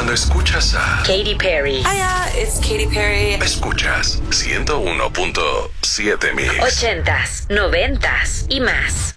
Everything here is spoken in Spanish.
Cuando escuchas a Katy Perry. Hiya, it's Katy Perry. Escuchas 101.7 Mix. 80s, 90s y más.